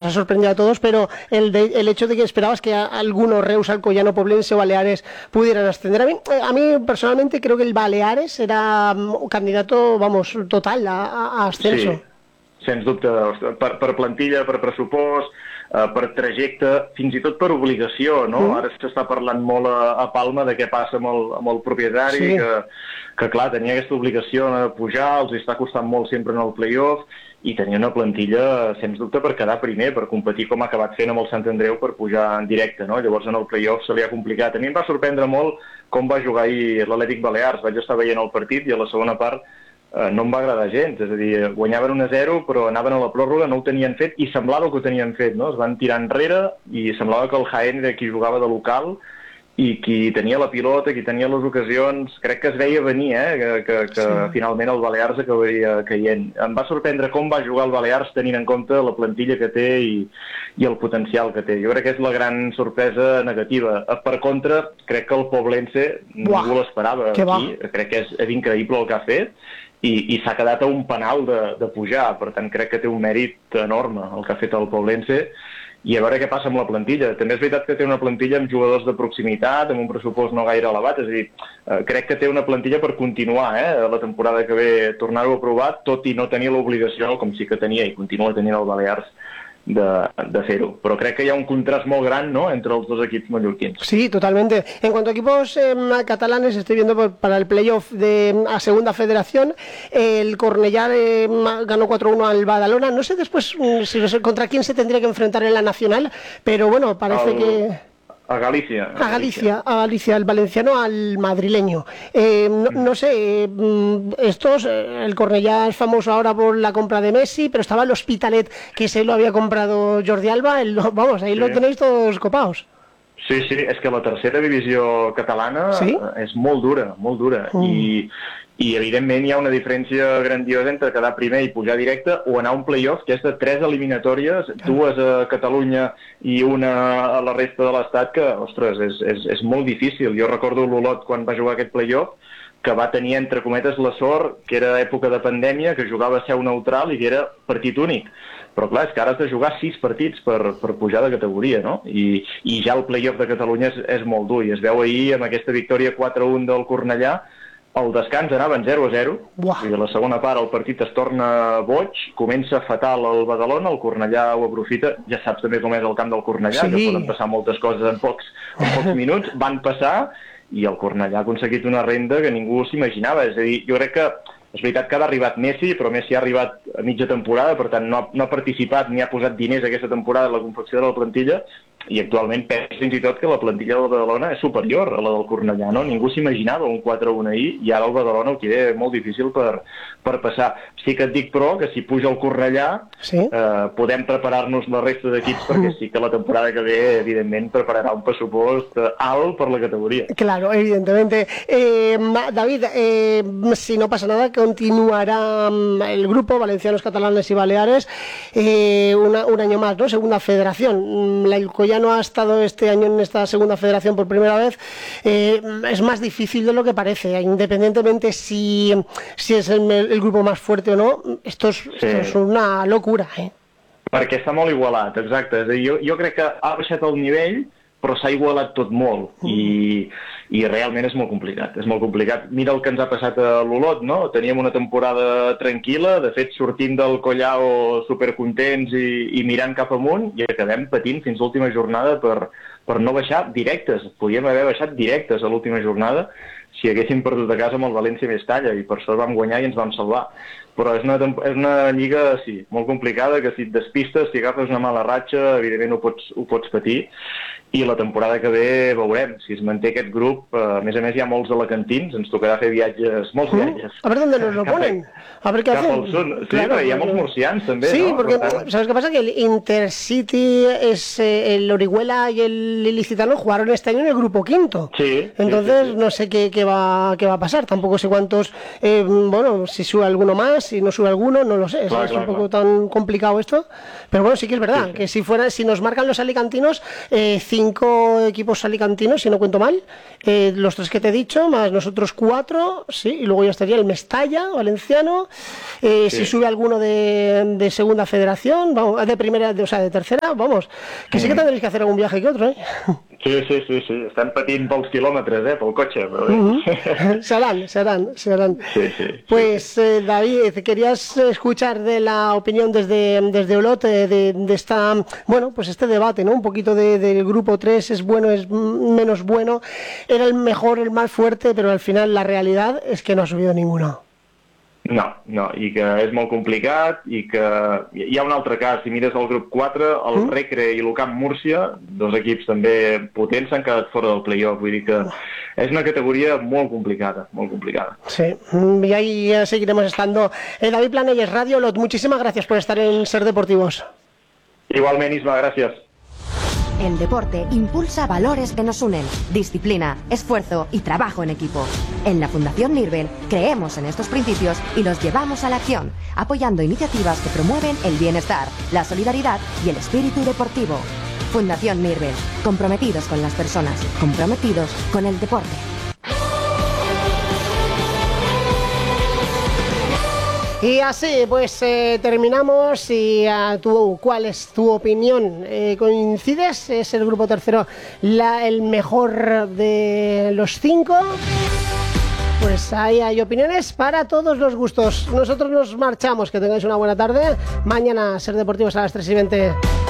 ha sorprendido a todos, pero el hecho de que esperabas que algunos Reus, Alcoyano, Poblense o Baleares pudieran ascender. A mí personalmente creo que el Baleares era un candidato, vamos, total a ascenso. Sí, sens dubte, per plantilla, per pressupost, per trajecte, fins i tot per obligació, no? Ara s'està parlant molt a Palma de què passa amb el propietari, que clar, tenia aquesta obligació de pujar, els està costant molt sempre en el play-off, i tenia una plantilla, sens dubte, per quedar primer, per competir com ha acabat fent amb el Sant Andreu per pujar en directe, no? Llavors en el play-off se li ha complicat. A mi em va sorprendre molt com va jugar ahir l'Atlètic Balears. Vaig estar veient el partit i a la segona part no em va agradar gens, és a dir, guanyaven 1-0 però anaven a la pròrroga, no ho tenien fet i semblava que ho tenien fet, no? Es van tirar enrere i semblava que el Jaén era qui jugava de local i qui tenia la pilota, qui tenia les ocasions, crec que es veia venir, que finalment el Balears acabaria caient. Em va sorprendre com va jugar el Balears tenint en compte la plantilla que té i el potencial que té. Jo crec que és la gran sorpresa negativa. Per contra, crec que el Poblense ningú l'esperava aquí, crec que és increïble el que ha fet i s'ha quedat a un penal de pujar, per tant crec que té un mèrit enorme el que ha fet el Poblense. I a veure què passa amb la plantilla. També és veritat que té una plantilla amb jugadors de proximitat, amb un pressupost no gaire elevat, és a dir, crec que té una plantilla per continuar la temporada que ve, tornar-ho a provar, tot i no tenir l'obligació, com sí que tenia i continua tenint el Balears, de fer-ho. Pero creo que hay un contraste muy grande, ¿no?, entre los dos equipos mallorquins. Sí, totalmente. En cuanto a equipos catalanes, estoy viendo para el playoff a Segunda Federación, el Cornellá ganó 4-1 al Badalona. No sé después contra quién se tendría que enfrentar en la Nacional, pero bueno, parece que... A Galicia. A Galicia, el valenciano al madrileño. No sé, el Cornellá es famoso ahora por la compra de Messi, pero estaba el Hospitalet, que se lo había comprado Jordi Alba, vamos, ahí lo tenéis todos copados. Sí, és que la tercera divisió catalana és molt dura, i evidentment hi ha una diferència grandiosa entre quedar primer i pujar directe o anar a un play-off que és de 3 eliminatòries, 2 a Catalunya i una a la resta de l'estat, que, ostres, és molt difícil. Jo recordo l'Olot quan va jugar aquest play-off, que va tenir, entre cometes, la sort, que era època de pandèmia, que jugava a seu neutral i que era partit únic. Però clar, és que ara has de jugar 6 partits per pujar de categoria, no? I ja el play-off de Catalunya és molt dur, i es veu ahir amb aquesta victòria 4-1 del Cornellà. El descans anaven 0-0, i a la segona part el partit es torna boig, comença fatal el Badalona, el Cornellà ho aprofita, ja saps també com és el camp del Cornellà, que poden passar moltes coses en pocs minuts, van passar, i el Cornellà ha aconseguit una renda que ningú s'imaginava. És a dir, jo crec que és veritat que ha arribat Messi, però Messi ha arribat a mitja temporada, per tant no ha participat ni ha posat diners aquesta temporada en la confecció de la plantilla, i actualment penso fins i tot que la plantilla del Badalona és superior a la del Cornellà, no? Ningú s'imaginava un 4-1 ahir, i ara el Badalona ho queda molt difícil per passar. Sí que et dic, però, que si puja el Cornellà podem preparar-nos la resta d'equips, perquè sí que la temporada que ve, evidentment, prepararà un pressupost alt per la categoría. Claro, evidentemente. David, si no pasa nada, continuará el grupo Valencianos, Catalanes y Baleares un año más, ¿no? Segunda Federación. La Alcoyano ha estado este año en esta Segunda Federación por primera vez. Es más difícil de lo que parece, independientemente si es el grupo más fuerte o no. Esto es una locura, Perquè està molt igualat, exacte. És a dir, jo crec que ha baixat el nivell, però s'ha igualat tot molt, i realment és molt complicat. És molt complicat. Mira el que ens ha passat a l'Olot, no? Teníem una temporada tranquil·la, de fet sortim del Collao supercontents i mirant cap amunt, i acabem patint fins l'última jornada per no baixar directes. Podíem haver baixat directes a l'última jornada si haguéssim perdut a casa amb el València i Mestalla, i per sort vam guanyar i ens vam salvar. Però és una lliga, sí, molt complicada, que si et despistes, si agafes una mala ratxa, evidentment ho pots patir, i la temporada que ve veurem si es manté aquest grup. A més, hi ha molts alacantins, ens tocarà fer viatges, molts viatges. A ver dónde nos lo ponen, a ver qué hacen. Sí, claro, hi ha molts murcians també, sí, ¿no? Porque, ¿sabes qué pasa? Que el Intercity, el Orihuela y el Ilicitano jugaron este año en el grupo quinto. Sí. Entonces, no sé qué qué va a pasar. Tampoco sé cuántos, bueno, si sube alguno más, si no sube alguno, no lo sé. Es un poco tan complicado esto. Pero bueno, sí que es verdad, que si nos marcan los alicantinos, 5 equipos alicantinos, si no cuento mal, los 3 que te he dicho, más nosotros 4, sí, y luego ya estaría el Mestalla, valenciano, si sube alguno de segunda federación, vamos, de primera, o sea, de tercera, vamos, que sí que tendréis que hacer algún viaje que otro, ¿eh? Sí. Estem patint pels quilòmetres, pel cotxe. Serán. Sí. Pues, David, querías escuchar de la opinión desde Olot de esta, bueno, pues este debate, ¿no? Un poquito del grupo 3, es bueno, es menos bueno, era el mejor, el más fuerte, pero al final la realidad es que no ha subido ninguno. No, i que és molt complicat i que hi ha un altre cas, si mires el grup 4, el Recre i l'Ucamp Múrcia, 2 equips també potents, s'han quedat fora del play-off, vull dir que és una categoria molt complicada. Sí, y ahí seguiremos estando. David Planelles, Radio Olot, muchísimas gracias por estar en Ser Deportivos. Igualment, Isma, gràcies. El deporte impulsa valores que nos unen, disciplina, esfuerzo y trabajo en equipo. En la Fundación Nirvel creemos en estos principios y los llevamos a la acción, apoyando iniciativas que promueven el bienestar, la solidaridad y el espíritu deportivo. Fundación Nirvel, comprometidos con las personas, comprometidos con el deporte. Y así pues terminamos. Y ¿cuál es tu opinión? ¿Coincides? ¿Es el grupo tercero el mejor de los 5? Pues ahí hay opiniones para todos los gustos. Nosotros nos marchamos. Que tengáis una buena tarde. Mañana Ser Deportivos a las 3:20.